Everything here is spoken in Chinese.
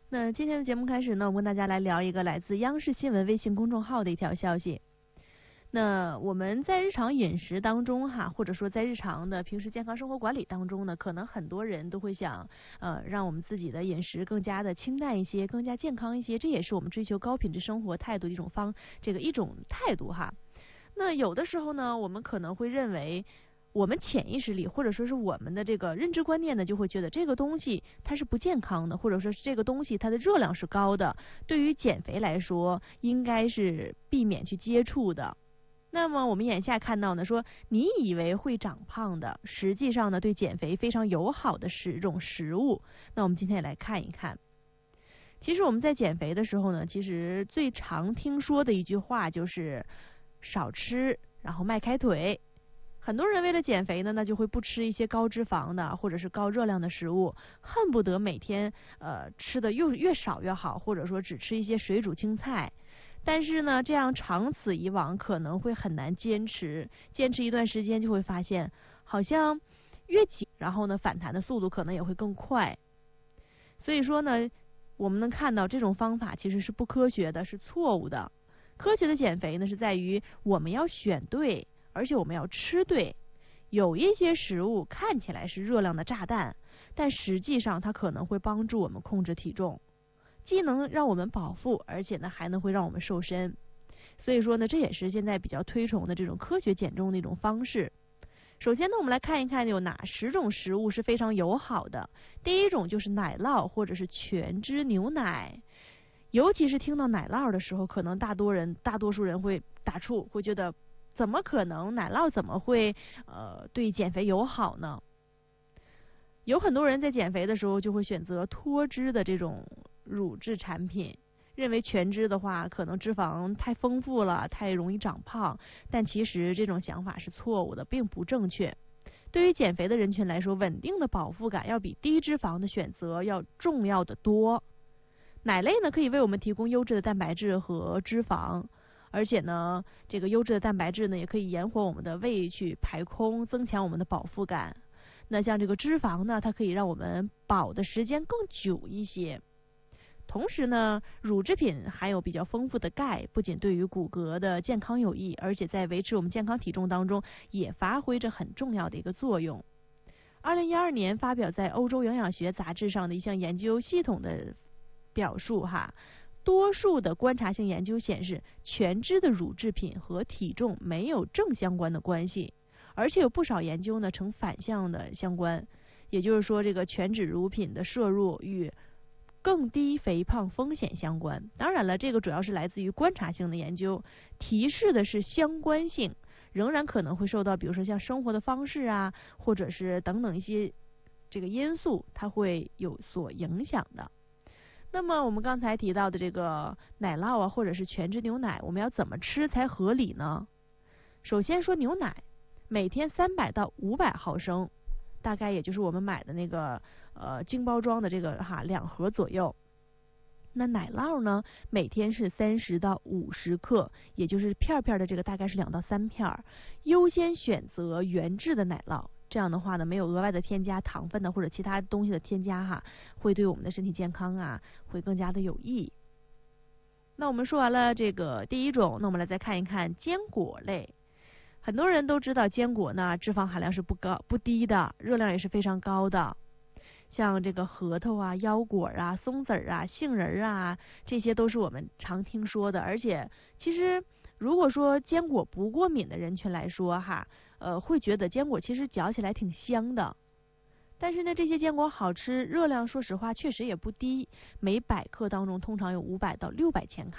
那今天的节目开始呢，我们跟大家来聊一个来自央视新闻微信公众号的一条消息。那我们在日常饮食当中哈，或者说在日常的平时健康生活管理当中呢，可能很多人都会想，让我们自己的饮食更加的清淡一些，更加健康一些，这也是我们追求高品质生活态度的一种态度哈。那有的时候呢，我们可能会认为，我们潜意识里或者说是我们的这个认知观念呢，就会觉得这个东西它是不健康的，或者说是这个东西它的热量是高的，对于减肥来说应该是避免去接触的。那么我们眼下看到呢，说你以为会长胖的，实际上呢对减肥非常友好的10种食物。那我们今天也来看一看。其实我们在减肥的时候呢，其实最常听说的一句话就是少吃，然后迈开腿。很多人为了减肥呢，那就会不吃一些高脂肪的或者是高热量的食物，恨不得每天吃的越少越好，或者说只吃一些水煮青菜。但是呢，这样长此以往可能会很难坚持一段时间就会发现，好像越紧，然后呢反弹的速度可能也会更快。所以说呢，我们能看到这种方法其实是不科学的，是错误的。科学的减肥呢是在于我们要选对，而且我们要吃对。有一些食物看起来是热量的炸弹，但实际上它可能会帮助我们控制体重，既能让我们饱腹，而且呢还能会让我们瘦身。所以说呢，这也是现在比较推崇的这种科学减重的一种方式。首先呢，我们来看一看有哪10种食物是非常友好的。第一种就是奶酪或者是全脂牛奶。尤其是听到奶酪的时候，可能大多数人会打怵，会觉得怎么可能奶酪怎么会对减肥友好呢？有很多人在减肥的时候就会选择脱脂的这种乳制产品，认为全脂的话可能脂肪太丰富了，太容易长胖，但其实这种想法是错误的，并不正确。对于减肥的人群来说，稳定的饱腹感要比低脂肪的选择要重要的多。奶类呢可以为我们提供优质的蛋白质和脂肪，而且呢这个优质的蛋白质呢也可以延缓我们的胃去排空，增强我们的饱腹感。那像这个脂肪呢，它可以让我们饱的时间更久一些。同时呢，乳制品含有比较丰富的钙，不仅对于骨骼的健康有益，而且在维持我们健康体重当中也发挥着很重要的一个作用。2012年发表在欧洲营养学杂志上的一项研究系统的表述哈，多数的观察性研究显示，全脂的乳制品和体重没有正相关的关系，而且有不少研究呢呈反向的相关。也就是说，这个全脂乳品的摄入与更低肥胖风险相关。当然了，这个主要是来自于观察性的研究，提示的是相关性，仍然可能会受到比如说像生活的方式啊，或者是等等一些这个因素，它会有所影响的。那么我们刚才提到的这个奶酪啊，或者是全脂牛奶，我们要怎么吃才合理呢？首先说牛奶，每天300到500毫升，大概也就是我们买的那个精包装的这个2盒左右。那奶酪呢，每天是30到50克，也就是片片的这个大概是2到3片，优先选择原质的奶酪。这样的话呢，没有额外的添加糖分的或者其他东西的添加哈，会对我们的身体健康啊会更加的有益。那我们说完了这个第一种，那我们来再看一看坚果类。很多人都知道坚果呢脂肪含量是不低的，热量也是非常高的。像这个核桃啊、腰果啊、松子啊、杏仁啊，这些都是我们常听说的。而且其实如果说坚果不过敏的人群来说哈，会觉得坚果其实嚼起来挺香的。但是呢，这些坚果好吃，热量说实话确实也不低，每100克当中通常有500到600千卡。